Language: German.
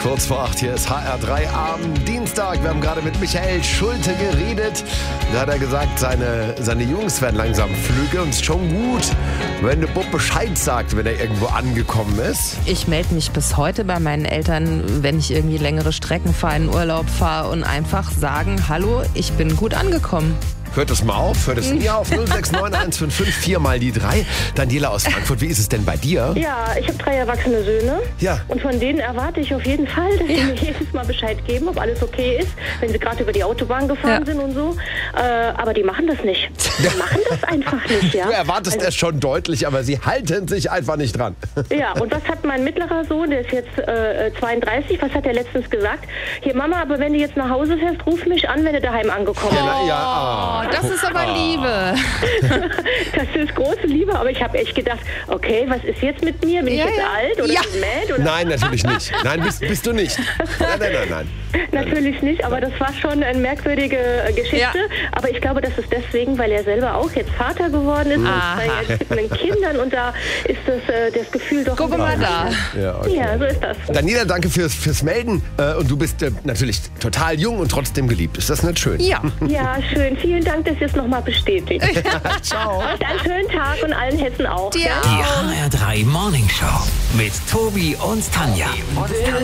Kurz vor 8, hier ist HR3 am Dienstag. Wir haben gerade mit Michael Schulte geredet. Da hat er gesagt, seine Jungs werden langsam flügge und es ist schon gut, wenn der Bub Bescheid sagt, wenn er irgendwo angekommen ist. Ich melde mich bis heute bei meinen Eltern, wenn ich irgendwie längere Strecken fahre, in Urlaub fahre und einfach sagen, hallo, ich bin gut angekommen. Hört es mal auf, hört es nie auf. 069155 4 mal die 3. Daniela aus Frankfurt, wie ist es denn bei dir? Ja, ich habe 3 erwachsene Söhne. Ja. Und von denen erwarte ich auf jeden Fall, dass sie mir jedes Mal Bescheid geben, ob alles okay ist, wenn sie gerade über die Autobahn gefahren sind und so. Aber die machen das nicht. Die machen das einfach nicht, ja. Du erwartest es schon deutlich, aber sie halten sich einfach nicht dran. Ja, und was hat mein mittlerer Sohn, der ist jetzt 32, was hat er letztens gesagt? Hier, Mama, aber wenn du jetzt nach Hause fährst, ruf mich an, wenn du daheim angekommen bist. Das ist aber Liebe. Das ist große Liebe, aber ich habe echt gedacht, okay, was ist jetzt mit mir? Bin ich jetzt alt oder mad? Oder? Nein, natürlich nicht. Nein, bist du nicht. Nein. Natürlich nicht, aber das war schon eine merkwürdige Geschichte. Ja. Aber ich glaube, das ist deswegen, weil er selber auch jetzt Vater geworden ist und bei den Kindern und da ist das Gefühl doch... Guck mal da. Ja, okay. Ja, so ist das. Daniela, danke fürs Melden. Und du bist natürlich total jung und trotzdem geliebt. Ist das nicht schön? Ja, schön. Vielen Dank, dass ihr es nochmal bestätigt. Ciao. Und einen schönen Tag und allen Hessen auch. Ja. Die HR3 Morning Show mit Tobi und Tanja.